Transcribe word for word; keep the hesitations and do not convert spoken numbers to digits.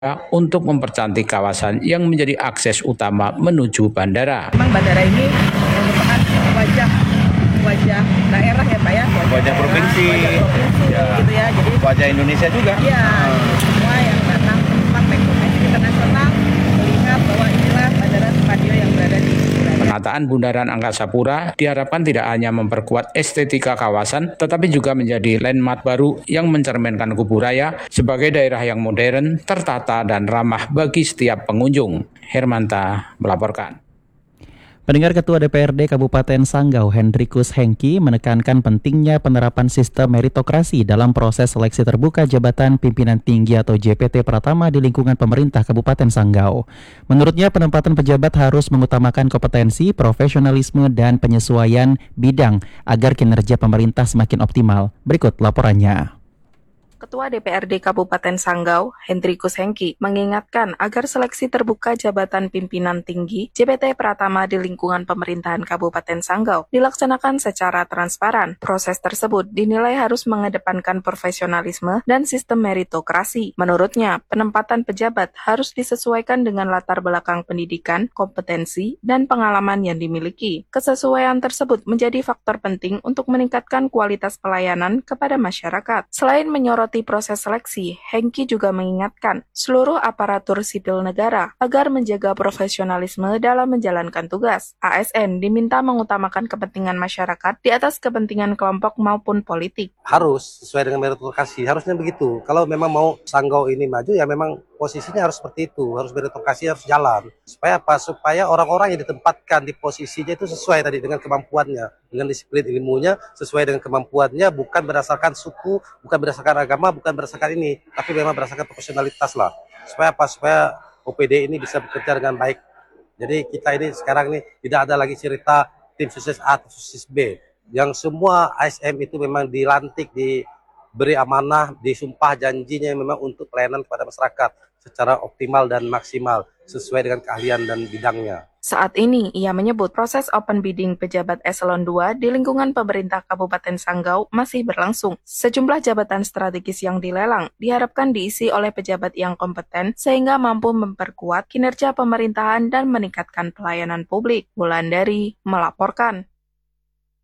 untuk mempercantik kawasan yang menjadi akses utama menuju bandara. Memang bandara ini merupakan wajah wajah daerah ya Pak ya, wajah, wajah provinsi, wajah provinsi ya. Gitu ya. Jadi wajah Indonesia juga. Iya, hmm. semua yang datang tempat ekonomi internasional melihat bahwa inilah Bandara Supadio yang berada di Surabaya. Penataan Bundaran Angkasa Pura diharapkan tidak hanya memperkuat estetika kawasan, tetapi juga menjadi landmark baru yang mencerminkan Kuburaya sebagai daerah yang modern, tertata, dan ramah bagi setiap pengunjung. Hermanta melaporkan. Pendengar, Ketua D P R D Kabupaten Sanggau Hendrikus Hengki menekankan pentingnya penerapan sistem meritokrasi dalam proses seleksi terbuka jabatan pimpinan tinggi atau J P T Pratama di lingkungan pemerintah Kabupaten Sanggau. Menurutnya, penempatan pejabat harus mengutamakan kompetensi, profesionalisme, dan penyesuaian bidang agar kinerja pemerintah semakin optimal. Berikut laporannya. Ketua D P R D Kabupaten Sanggau, Hendrikus Hengki, mengingatkan agar seleksi terbuka jabatan pimpinan tinggi J P T Pratama di lingkungan pemerintahan Kabupaten Sanggau dilaksanakan secara transparan. Proses tersebut dinilai harus mengedepankan profesionalisme dan sistem meritokrasi. Menurutnya, penempatan pejabat harus disesuaikan dengan latar belakang pendidikan, kompetensi, dan pengalaman yang dimiliki. Kesesuaian tersebut menjadi faktor penting untuk meningkatkan kualitas pelayanan kepada masyarakat. Selain menyoroti proses seleksi, Hengki juga mengingatkan seluruh aparatur sipil negara agar menjaga profesionalisme dalam menjalankan tugas. A S N diminta mengutamakan kepentingan masyarakat di atas kepentingan kelompok maupun politik. Harus sesuai dengan meritokrasi, harusnya begitu. Kalau memang mau Sanggau ini maju, ya memang posisinya harus seperti itu, harus meritokrasi, harus jalan. Supaya apa? Supaya orang-orang yang ditempatkan di posisinya itu sesuai tadi dengan kemampuannya, dengan disiplin ilmunya, sesuai dengan kemampuannya, bukan berdasarkan suku, bukan berdasarkan agama, bukan berdasarkan ini, tapi memang berdasarkan profesionalitas lah. Supaya apa? Supaya O P D ini bisa bekerja dengan baik. Jadi kita ini sekarang ini tidak ada lagi cerita tim sukses A atau sukses B. Yang semua A S M itu memang dilantik, diberi amanah, disumpah janjinya memang untuk pelayanan kepada masyarakat secara optimal dan maksimal sesuai dengan keahlian dan bidangnya. Saat ini, ia menyebut proses open bidding pejabat eselon dua di lingkungan pemerintah Kabupaten Sanggau masih berlangsung. Sejumlah jabatan strategis yang dilelang diharapkan diisi oleh pejabat yang kompeten sehingga mampu memperkuat kinerja pemerintahan dan meningkatkan pelayanan publik. Wulandari melaporkan.